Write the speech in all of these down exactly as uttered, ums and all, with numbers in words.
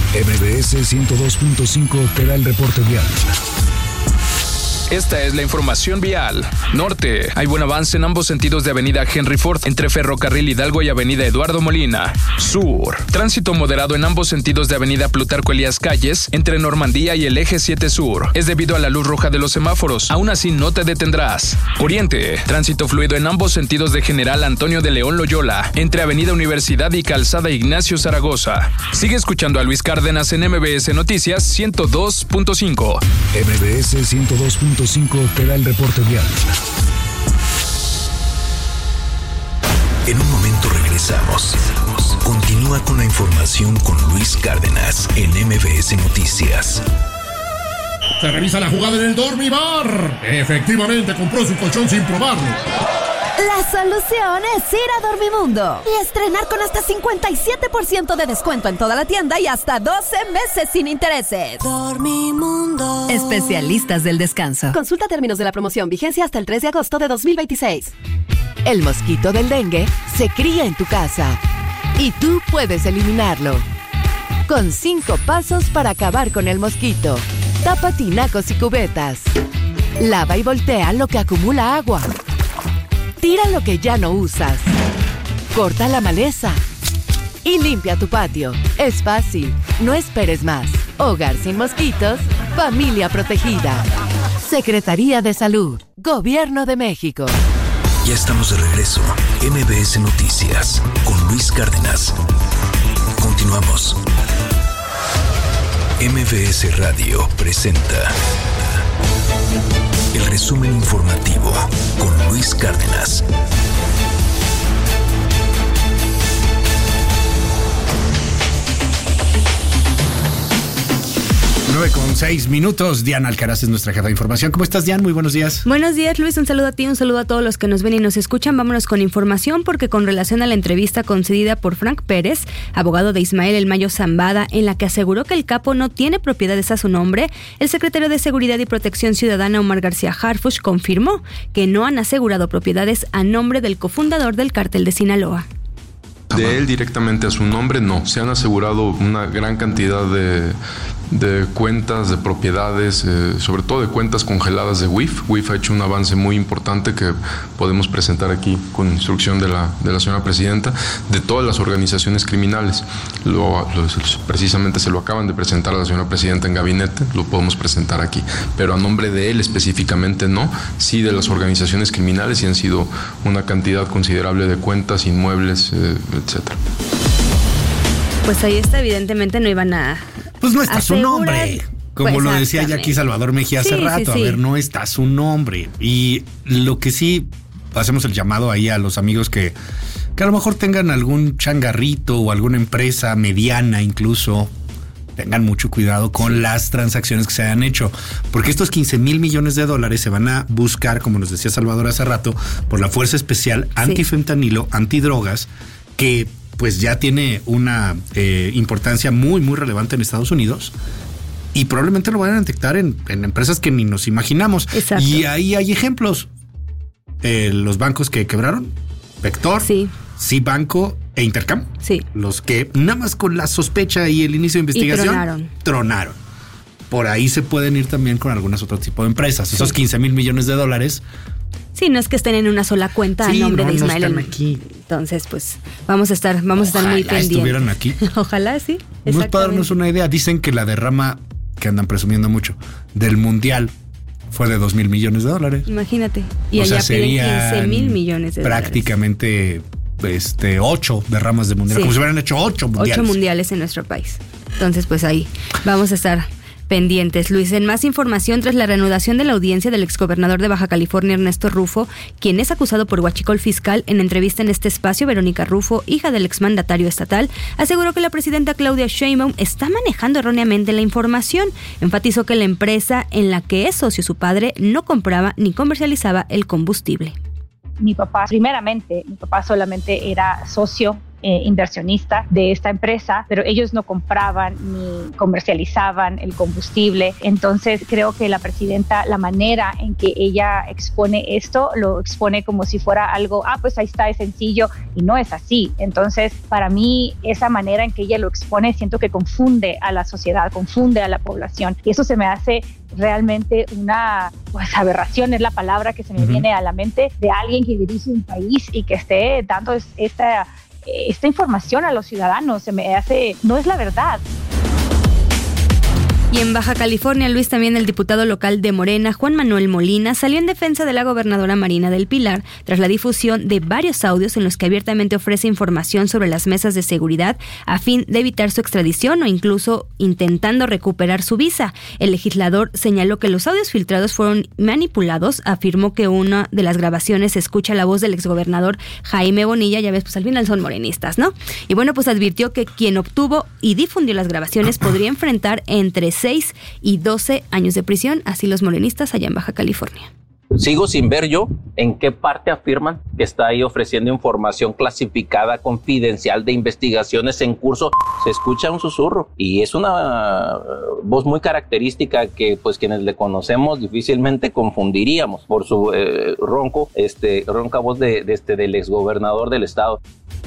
M B S ciento dos punto cinco te da el reporte vial. Esta es la información vial. Norte. Hay buen avance en ambos sentidos de avenida Henry Ford entre Ferrocarril Hidalgo y avenida Eduardo Molina. Sur. Tránsito moderado en ambos sentidos de avenida Plutarco Elías Calles entre Normandía y el eje siete Sur. Es debido a la luz roja de los semáforos. Aún así no te detendrás. Oriente. Tránsito fluido en ambos sentidos de General Antonio de León Loyola entre avenida Universidad y Calzada Ignacio Zaragoza. Sigue escuchando a Luis Cárdenas en M B S Noticias ciento dos punto cinco. M B S ciento dos punto cinco te da el reporte vial. En un momento regresamos. Continúa con la información con Luis Cárdenas en M B S Noticias. Se revisa la jugada en el Dormibar. Efectivamente compró su colchón sin probarlo. La solución es ir a Dormimundo y estrenar con hasta cincuenta y siete por ciento de descuento en toda la tienda y hasta doce meses sin intereses. Dormimundo. Especialistas del descanso. Consulta términos de la promoción. Vigencia hasta el tres de agosto de dos mil veintiséis. El mosquito del dengue se cría en tu casa y tú puedes eliminarlo. Con cinco pasos para acabar con el mosquito. Tapa tinacos y cubetas. Lava y voltea lo que acumula agua. Tira lo que ya no usas. Corta la maleza. Y limpia tu patio. Es fácil. No esperes más. Hogar sin mosquitos. Familia protegida. Secretaría de Salud. Gobierno de México. Ya estamos de regreso. M B S Noticias con Luis Cárdenas. Continuamos. M B S Radio presenta el resumen informativo con Luis Cárdenas. nueve con seis minutos. Diana Alcaraz es nuestra jefa de información. ¿Cómo estás, Diana? Muy buenos días. Buenos días, Luis. Un saludo a ti, un saludo a todos los que nos ven y nos escuchan. Vámonos con información porque con relación a la entrevista concedida por Frank Pérez, abogado de Ismael El Mayo Zambada, en la que aseguró que el capo no tiene propiedades a su nombre, el secretario de Seguridad y Protección Ciudadana, Omar García Harfuch, confirmó que no han asegurado propiedades a nombre del cofundador del Cártel de Sinaloa. De él directamente a su nombre, no. Se han asegurado una gran cantidad de, de cuentas, de propiedades, eh, sobre todo de cuentas congeladas de W I F. W I F ha hecho un avance muy importante que podemos presentar aquí con instrucción de la, de la señora presidenta, de todas las organizaciones criminales. Lo, lo, precisamente se lo acaban de presentar a la señora presidenta en gabinete, lo podemos presentar aquí. Pero a nombre de él específicamente no, sí de las organizaciones criminales, y han sido una cantidad considerable de cuentas, inmuebles, eh, etcétera. Pues ahí está, evidentemente no iban a... Pues no está su nombre. Como Pues lo decía ya aquí Salvador Mejía hace Sí, rato. sí, sí. A ver, no está su nombre. Y lo que sí, hacemos el llamado ahí a los amigos que, que a lo mejor tengan algún changarrito o alguna empresa mediana incluso, tengan mucho cuidado con sí. las transacciones que se hayan hecho, porque estos quince mil millones de dólares se van a buscar, como nos decía Salvador hace rato, por la Fuerza Especial Antifentanilo, sí. antidrogas, que pues ya tiene una eh, importancia muy, muy relevante en Estados Unidos. Y probablemente lo vayan a detectar en, en empresas que ni nos imaginamos. Exacto. Y ahí hay ejemplos. Eh, los bancos que quebraron, Vector, sí. Cibanco e Intercam. Sí. Los que nada más con la sospecha y el inicio de investigación y tronaron. tronaron. Por ahí se pueden ir también con algunas otros tipos de empresas. Sí. Esos quince mil millones de dólares. Sí, no es que estén en una sola cuenta sí, a nombre no, de Ismael. No están aquí. Entonces, pues vamos a estar, vamos a estar muy pendientes. Estuvieran aquí. Ojalá, sí. No es para darnos una idea. Dicen que la derrama, que andan presumiendo mucho, del Mundial fue de dos mil millones de dólares. Imagínate. Y o allá sea, piden quince mil millones de prácticamente, dólares. Prácticamente este, ocho derramas de Mundial. Sí. Como si hubieran hecho ocho mundiales. Ocho mundiales en nuestro país. Entonces, pues ahí vamos a estar pendientes. Luis, en más información, tras la reanudación de la audiencia del exgobernador de Baja California, Ernesto Rufo, quien es acusado por huachicol fiscal, en entrevista en este espacio, Verónica Rufo, hija del exmandatario estatal, aseguró que la presidenta Claudia Sheinbaum está manejando erróneamente la información. Enfatizó que la empresa en la que es socio su padre no compraba ni comercializaba el combustible. Mi papá, primeramente, mi papá solamente era socio eh, inversionista de esta empresa, pero ellos no compraban ni comercializaban el combustible. Entonces creo que la presidenta, la manera en que ella expone esto, lo expone como si fuera algo, ah, pues ahí está, es sencillo, y no es así. Entonces, para mí, esa manera en que ella lo expone, siento que confunde a la sociedad, confunde a la población, y eso se me hace realmente una pues, aberración, es la palabra que se me uh-huh. viene a la mente, de alguien que dirige un país y que esté dando esta, esta información a los ciudadanos. Se me hace, no es la verdad. Y en Baja California, Luis, también el diputado local de Morena, Juan Manuel Molina, salió en defensa de la gobernadora Marina del Pilar tras la difusión de varios audios en los que abiertamente ofrece información sobre las mesas de seguridad a fin de evitar su extradición o incluso intentando recuperar su visa. El legislador señaló que los audios filtrados fueron manipulados, afirmó que una de las grabaciones se escucha la voz del exgobernador Jaime Bonilla, ya ves, pues al final son morenistas, ¿no? Y bueno, pues advirtió que quien obtuvo y difundió las grabaciones podría enfrentar entre seis y doce años de prisión, así los morenistas allá en Baja California. Sigo sin ver yo en qué parte afirman que está ahí ofreciendo información clasificada, confidencial, de investigaciones en curso. Se escucha un susurro y es una uh, voz muy característica que pues quienes le conocemos difícilmente confundiríamos por su eh, ronco, este, ronca voz de, de este, del exgobernador del estado.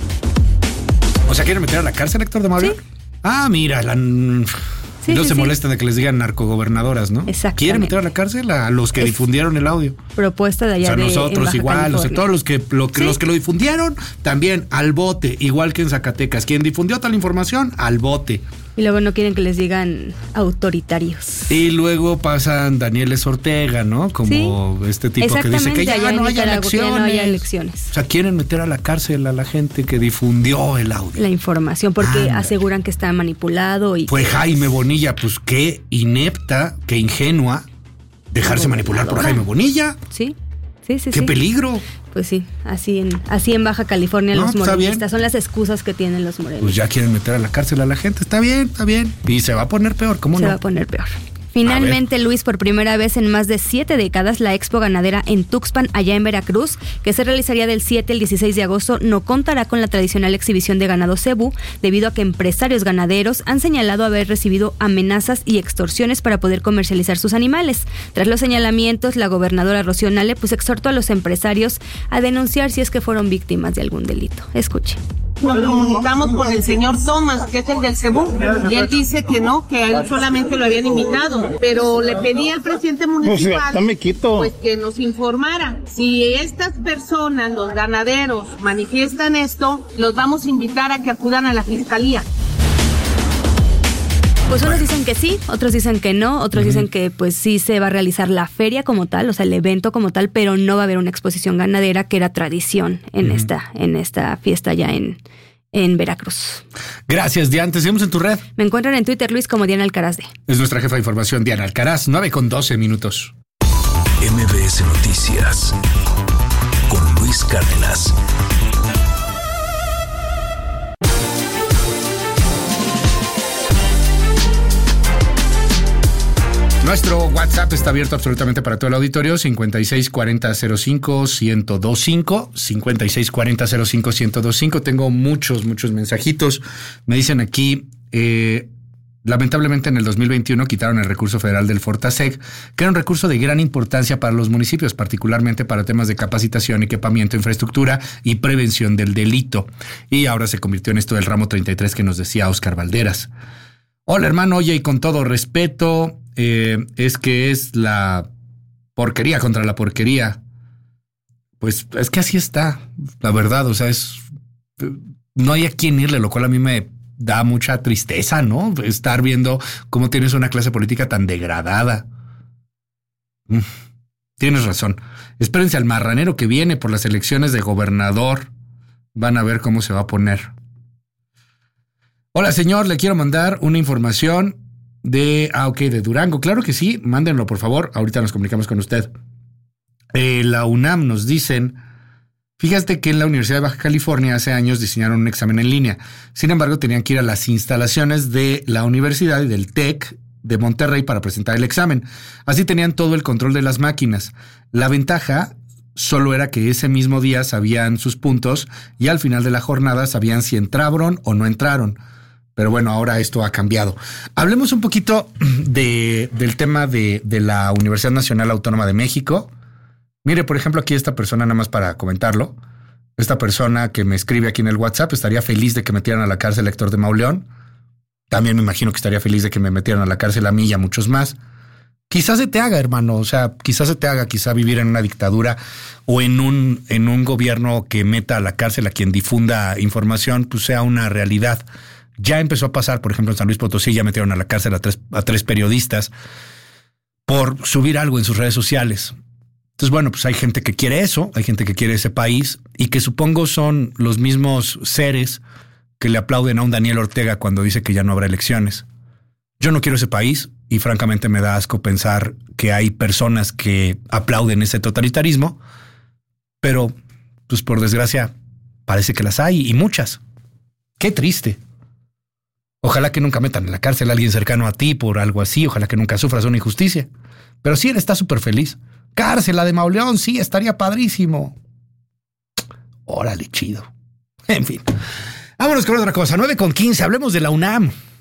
O sea, ¿quieren meter a la cárcel, Héctor de Mauleón? Sí. Ah, mira, la... Sí, no sí, se sí. molestan de que les digan narcogobernadoras, ¿no? Exactamente. ¿Quieren meter a la cárcel a los que es difundieron el audio? Propuesta de allá de... O sea, nosotros de igual, o sea, todos los que, lo, ¿Sí? los que lo difundieron, también al bote, igual que en Zacatecas. Quien difundió tal información, al bote. Y luego no quieren que les digan autoritarios. Y luego pasan Danieles Ortega, ¿no? Como ¿Sí? este tipo que dice que ya no haya elecciones. no haya elecciones. O sea, quieren meter a la cárcel a la gente que difundió el audio. La información, porque ah, aseguran que está manipulado. Y Fue Jaime Bonilla, pues qué inepta, qué ingenua dejarse manipular por Jaime Bonilla. Sí, sí, sí. Qué sí. peligro. Pues sí, así en así en Baja California no, los morenistas. Son las excusas que tienen los morenistas. Pues ya quieren meter a la cárcel a la gente. Está bien, está bien. Y se va a poner peor, ¿cómo se no? Se va a poner peor. Finalmente, Luis, por primera vez en más de siete décadas, la Expo Ganadera en Tuxpan, allá en Veracruz, que se realizaría del siete al dieciséis de agosto, no contará con la tradicional exhibición de ganado cebú, debido a que empresarios ganaderos han señalado haber recibido amenazas y extorsiones para poder comercializar sus animales. Tras los señalamientos, la gobernadora Rocío Nale pues exhortó a los empresarios a denunciar si es que fueron víctimas de algún delito. Escuche. Nos comunicamos con el señor Thomas, que es el del cebú, y él dice que no, que a él solamente lo habían invitado, pero le pedí al presidente municipal pues que nos informara. Si estas personas, los ganaderos, manifiestan esto, los vamos a invitar a que acudan a la fiscalía. Pues unos dicen que sí, otros dicen que no, otros uh-huh. dicen que pues sí se va a realizar la feria como tal, o sea, el evento como tal, pero no va a haber una exposición ganadera, que era tradición en uh-huh. esta en esta fiesta ya en, en Veracruz. Gracias, Diana. ¿Te seguimos en tu red? Me encuentran en Twitter, Luis, como Diana Alcaraz de. Es nuestra jefa de información, Diana Alcaraz, nueve con doce minutos. M B S Noticias con Luis Cárdenas. Nuestro WhatsApp está abierto absolutamente para todo el auditorio, cincuenta y seis cuarenta cero cinco ciento veinticinco, cincuenta y seis cuarenta cero cinco ciento veinticinco. Tengo muchos, muchos mensajitos. Me dicen aquí, eh, lamentablemente en el dos mil veintiuno quitaron el recurso federal del Fortaseg, que era un recurso de gran importancia para los municipios, particularmente para temas de capacitación, equipamiento, infraestructura y prevención del delito. Y ahora se convirtió en esto del ramo treinta y tres que nos decía Óscar Valderas. Hola, hermano, oye, y con todo respeto, eh, es que es la porquería contra la porquería. Pues es que así está, la verdad, o sea, es no hay a quién irle, lo cual a mí me da mucha tristeza, ¿no? Estar viendo cómo tienes una clase política tan degradada. Mm, tienes razón. Espérense al marranero que viene por las elecciones de gobernador. Van a ver cómo se va a poner. Hola, señor, le quiero mandar una información de, ah, ok, de Durango. Claro que sí, mándenlo, por favor. Ahorita nos comunicamos con usted. Eh, la UNAM nos dicen, fíjate que en la Universidad de Baja California hace años diseñaron un examen en línea. Sin embargo, tenían que ir a las instalaciones de la universidad y del TEC de Monterrey para presentar el examen. Así tenían todo el control de las máquinas. La ventaja solo era que ese mismo día sabían sus puntos y al final de la jornada sabían si entraron o no entraron. Pero bueno, ahora esto ha cambiado. Hablemos un poquito de, del tema de, de la Universidad Nacional Autónoma de México. Mire, por ejemplo, aquí esta persona, nada más para comentarlo, esta persona que me escribe aquí en el WhatsApp estaría feliz de que metieran a la cárcel a Héctor de Mauleón. También me imagino que estaría feliz de que me metieran a la cárcel a mí y a muchos más. Quizás se te haga, hermano, o sea, quizás se te haga, quizá vivir en una dictadura o en un, en un gobierno que meta a la cárcel a quien difunda información, pues sea una realidad. Ya empezó a pasar, por ejemplo, en San Luis Potosí ya metieron a la cárcel a tres, a tres periodistas por subir algo en sus redes sociales. Entonces, bueno, pues hay gente que quiere eso, hay gente que quiere ese país y que supongo son los mismos seres que le aplauden a un Daniel Ortega cuando dice que ya no habrá elecciones. Yo no quiero ese país y francamente me da asco pensar que hay personas que aplauden ese totalitarismo, pero pues por desgracia parece que las hay y muchas. Qué triste. Ojalá que nunca metan en la cárcel a alguien cercano a ti por algo así. Ojalá que nunca sufras una injusticia. Pero sí, él está súper feliz. Cárcel, la de Mauleón, sí, estaría padrísimo. Órale, chido. En fin. Vámonos con otra cosa. nueve con quince. Hablemos de la UNAM.